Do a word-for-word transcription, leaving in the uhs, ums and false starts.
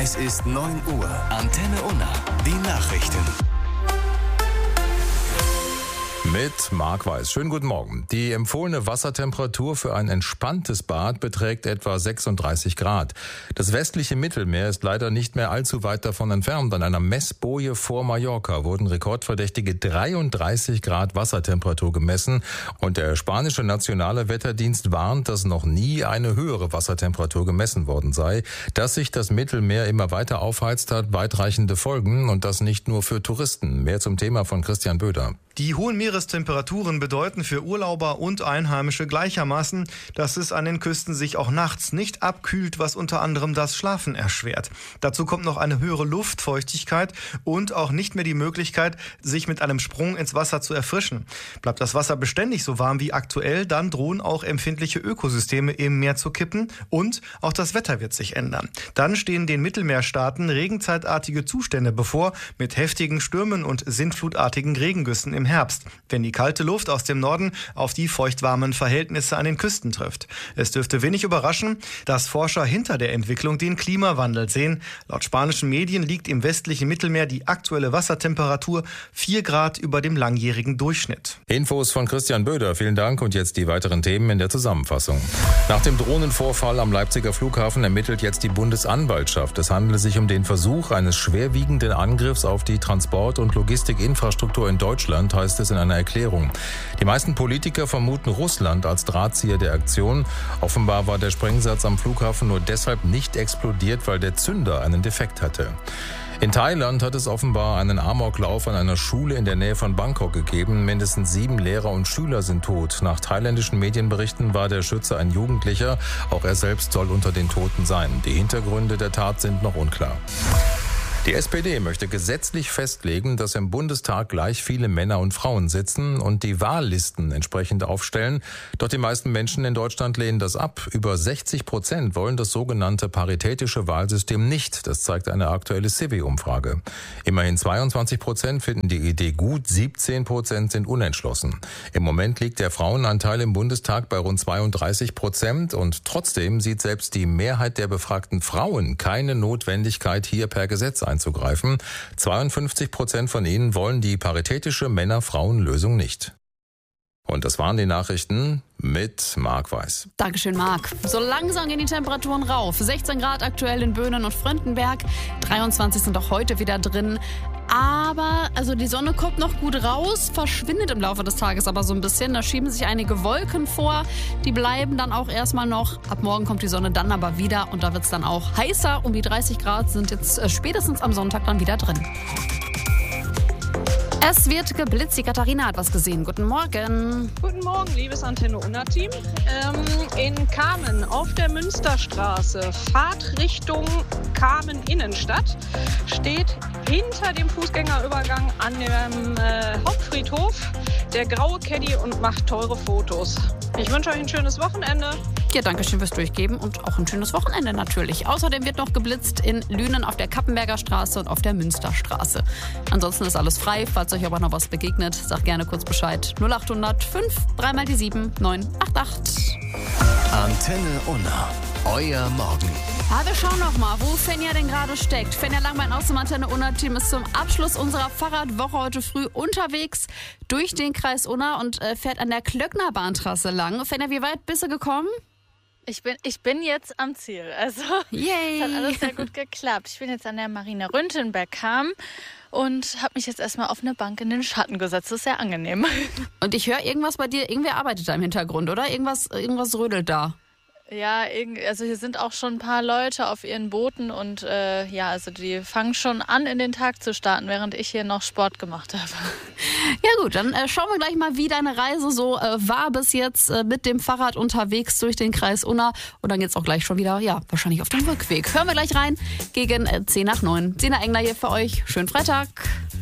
Es ist neun Uhr. Antenne Unna. Die Nachrichten. Mit Marc Weiß. Schönen guten Morgen. Die empfohlene Wassertemperatur für ein entspanntes Bad beträgt etwa sechsunddreißig Grad. Das westliche Mittelmeer ist leider nicht mehr allzu weit davon entfernt. An einer Messboje vor Mallorca wurden rekordverdächtige dreiunddreißig Grad Wassertemperatur gemessen. Und der spanische nationale Wetterdienst warnt, dass noch nie eine höhere Wassertemperatur gemessen worden sei. Dass sich das Mittelmeer immer weiter aufheizt, hat weitreichende Folgen. Und das nicht nur für Touristen. Mehr zum Thema von Christian Böder. Die hohen Meerestemperaturen bedeuten für Urlauber und Einheimische gleichermaßen, dass es an den Küsten sich auch nachts nicht abkühlt, was unter anderem das Schlafen erschwert. Dazu kommt noch eine höhere Luftfeuchtigkeit und auch nicht mehr die Möglichkeit, sich mit einem Sprung ins Wasser zu erfrischen. Bleibt das Wasser beständig so warm wie aktuell, dann drohen auch empfindliche Ökosysteme im Meer zu kippen und auch das Wetter wird sich ändern. Dann stehen den Mittelmeerstaaten regenzeitartige Zustände bevor mit heftigen Stürmen und sintflutartigen Regengüssen im Herbst, wenn die kalte Luft aus dem Norden auf die feuchtwarmen Verhältnisse an den Küsten trifft. Es dürfte wenig überraschen, dass Forscher hinter der Entwicklung den Klimawandel sehen. Laut spanischen Medien liegt im westlichen Mittelmeer die aktuelle Wassertemperatur vier Grad über dem langjährigen Durchschnitt. Infos von Christian Böder. Vielen Dank und jetzt die weiteren Themen in der Zusammenfassung. Nach dem Drohnenvorfall am Leipziger Flughafen ermittelt jetzt die Bundesanwaltschaft. Es handelt sich um den Versuch eines schwerwiegenden Angriffs auf die Transport- und Logistikinfrastruktur in Deutschland, heißt es in einer Erklärung. Die meisten Politiker vermuten Russland als Drahtzieher der Aktion. Offenbar war der Sprengsatz am Flughafen nur deshalb nicht explodiert, weil der Zünder einen Defekt hatte. In Thailand hat es offenbar einen Amoklauf an einer Schule in der Nähe von Bangkok gegeben. Mindestens sieben Lehrer und Schüler sind tot. Nach thailändischen Medienberichten war der Schütze ein Jugendlicher. Auch er selbst soll unter den Toten sein. Die Hintergründe der Tat sind noch unklar. Die S P D möchte gesetzlich festlegen, dass im Bundestag gleich viele Männer und Frauen sitzen und die Wahllisten entsprechend aufstellen. Doch die meisten Menschen in Deutschland lehnen das ab. Über sechzig Prozent wollen das sogenannte paritätische Wahlsystem nicht. Das zeigt eine aktuelle Civi-Umfrage. Immerhin zweiundzwanzig Prozent finden die Idee gut, siebzehn Prozent sind unentschlossen. Im Moment liegt der Frauenanteil im Bundestag bei rund zweiunddreißig Prozent und trotzdem sieht selbst die Mehrheit der befragten Frauen keine Notwendigkeit, hier per Gesetz einzugreifen. zweiundfünfzig Prozent von ihnen wollen die paritätische Männer-Frauen-Lösung nicht. Und das waren die Nachrichten mit Marc Weiß. Dankeschön, Marc. So langsam gehen die Temperaturen rauf. sechzehn Grad aktuell in Böhnen und Fröndenberg. dreiundzwanzig sind auch heute wieder drin. Aber also die Sonne kommt noch gut raus, verschwindet im Laufe des Tages aber so ein bisschen. Da schieben sich einige Wolken vor. Die bleiben dann auch erstmal noch. Ab morgen kommt die Sonne dann aber wieder. Und da wird es dann auch heißer. Um die dreißig Grad sind jetzt äh, spätestens am Sonntag dann wieder drin. Es wird geblitzt. Die Katharina hat was gesehen. Guten Morgen. Guten Morgen, liebes Antenne Unna-Team. Ähm, in Kamen auf der Münsterstraße, Fahrtrichtung Kamen Innenstadt, steht hinter dem Fußgängerübergang an dem äh, Hauptfriedhof der graue Caddy und macht teure Fotos. Ich wünsche euch ein schönes Wochenende. Ja, danke schön fürs Durchgeben und auch ein schönes Wochenende natürlich. Außerdem wird noch geblitzt in Lünen auf der Kappenberger Straße und auf der Münsterstraße. Ansonsten ist alles frei. Falls euch aber noch was begegnet, sagt gerne kurz Bescheid. null acht null null fünf, drei mal die sieben, neun acht acht. Antenne Unna. Euer Morgen. Ja, wir schauen noch mal, wo Fenja denn gerade steckt. Fenja Langbein aus dem Antenne Unna-Team ist zum Abschluss unserer Fahrradwoche heute früh unterwegs durch den Kreis Unna und äh, fährt an der Klöckner Bahntrasse lang. Fenja, wie weit bist du gekommen? Ich bin, ich bin jetzt am Ziel. Also, Yay. es hat alles sehr gut geklappt. Ich bin jetzt an der Marina Rüntenberg-Kam und habe mich jetzt erstmal auf eine Bank in den Schatten gesetzt. Das ist sehr angenehm. Und ich höre irgendwas bei dir, irgendwer arbeitet da im Hintergrund, oder? Irgendwas, irgendwas rödelt da. Ja, also hier sind auch schon ein paar Leute auf ihren Booten und äh, ja, also die fangen schon an, in den Tag zu starten, während ich hier noch Sport gemacht habe. Ja gut, dann äh, schauen wir gleich mal, wie deine Reise so äh, war bis jetzt äh, mit dem Fahrrad unterwegs durch den Kreis Unna. Und dann geht's auch gleich schon wieder, ja, wahrscheinlich auf den Rückweg. Hören wir gleich rein gegen äh, zehn nach neun. Sina Engler hier für euch. Schönen Freitag.